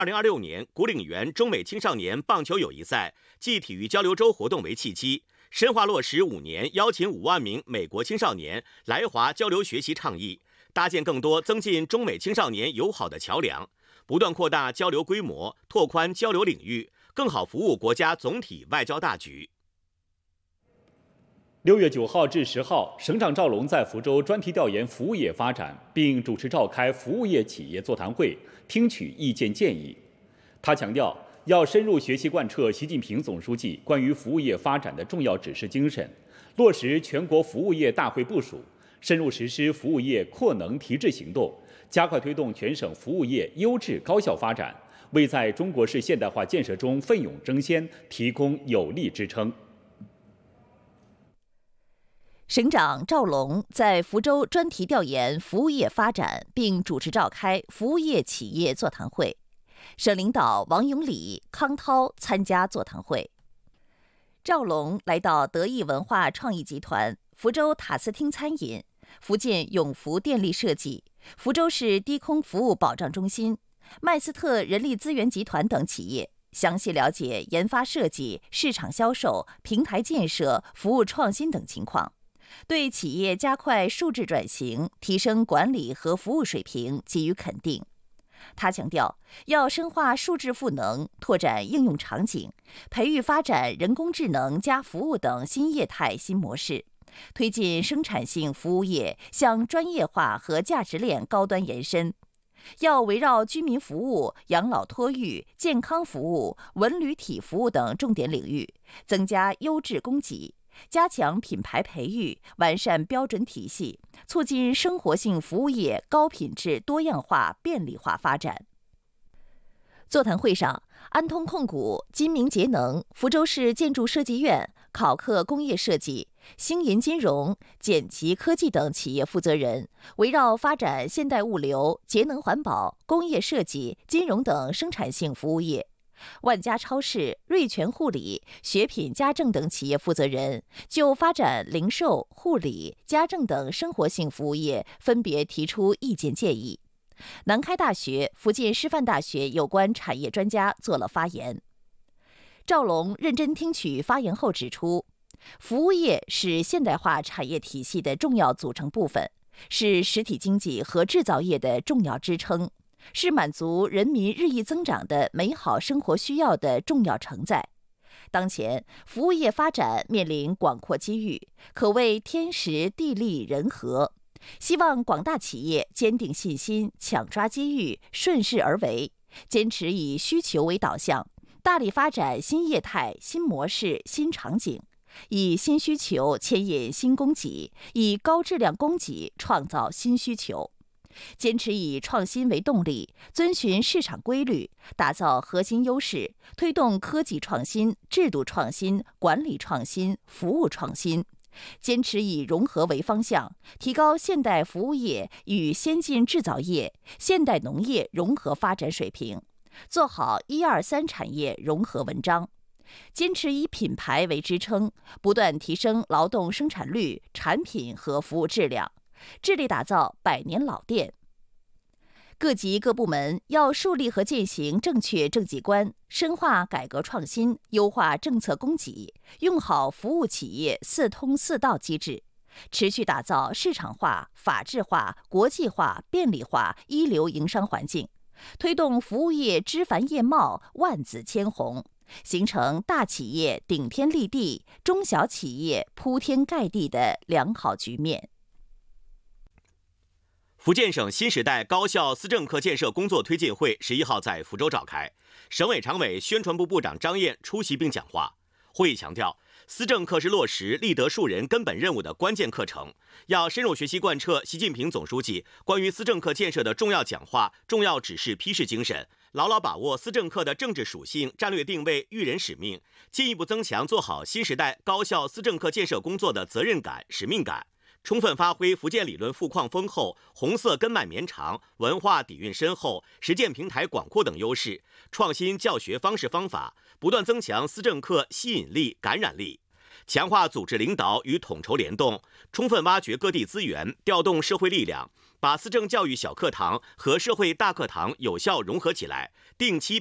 2026年古岭园中美青少年棒球友谊赛暨体育交流周活动为契机，深化落实5年邀请5万名美国青少年来华交流学习倡议，搭建更多增进中美青少年友好的桥梁，不断扩大交流规模，拓宽交流领域，更好服务国家总体外交大局。 6月9号至10号，省长赵龙在福州专题调研服务业发展，并主持召开服务业企业座谈会，听取意见建议。他强调，要深入学习贯彻习近平总书记关于服务业发展的重要指示精神，落实全国服务业大会部署，深入实施服务业扩能提质行动，加快推动全省服务业优质高效发展，为在中国式现代化建设中奋勇争先提供有力支撑。 省长赵龙在福州专题调研服务业发展，并主持召开服务业企业座谈会。省领导王永礼、康涛参加座谈会。赵龙来到德意文化创意集团、福州塔斯汀餐饮、福建永福电力设计、福州市低空服务保障中心、麦斯特人力资源集团等企业，详细了解研发设计、市场销售、平台建设、服务创新等情况，对企业加快数字转型、提升管理和服务水平给予肯定。他强调，要深化数字赋能，拓展应用场景，培育发展人工智能加服务等新业态新模式，推进生产性服务业向专业化和价值链高端延伸。要围绕居民服务、养老托育、健康服务、文旅体服务等重点领域，增加优质供给，加强品牌培育，完善标准体系，促进生活性服务业高品质、多样化、便利化发展。座谈会上，安通控股、金明节能、福州市建筑设计院、考克工业设计、星银金融、简奇科技等企业负责人，围绕发展现代物流、节能环保、工业设计、金融等生产性服务业，万家超市、瑞全护理、学品家政等企业负责人就发展零售、护理、家政等生活性服务业分别提出意见建议。南开大学、福建师范大学有关产业专家做了发言。赵龙认真听取发言后指出，服务业是现代化产业体系的重要组成部分，是实体经济和制造业的重要支撑，是满足人民日益增长的美好生活需要的重要承载。当前，服务业发展面临广阔机遇，可谓天时地利人和。希望广大企业坚定信心，抢抓机遇，顺势而为，坚持以需求为导向，大力发展新业态、新模式、新场景，以新需求牵引新供给，以高质量供给创造新需求。坚持以创新为动力，遵循市场规律，打造核心优势，推动科技创新、制度创新、管理创新、服务创新。坚持以融合为方向，提高现代服务业与先进制造业、现代农业融合发展水平，做好1、2、3产业融合文章。坚持以品牌为支撑，不断提升劳动生产率、产品和服务质量，致力打造100年老店。各级各部门要树立和践行正确政绩观，深化改革创新，优化政策供给，用好服务企业4通4到机制，持续打造市场化、法治化、国际化、便利化一流营商环境，推动服务业枝繁叶茂、万紫千红，形成大企业顶天立地、中小企业铺天盖地的良好局面。 福建省新时代高校思政课建设工作推进会11号在福州召开，省委常委、宣传部部长张燕出席并讲话。会议强调，思政课是落实立德树人根本任务的关键课程，要深入学习贯彻习近平总书记关于思政课建设的重要讲话、重要指示批示精神，牢牢把握思政课的政治属性、战略定位、育人使命，进一步增强做好新时代高校思政课建设工作的责任感、使命感。充分发挥福建理论富矿丰厚、红色根脉绵长、文化底蕴深厚、实践平台广阔等优势，创新教学方式方法，不断增强思政课吸引力、感染力，强化组织领导与统筹联动，充分挖掘各地资源，调动社会力量，把思政教育小课堂和社会大课堂有效融合起来， 定期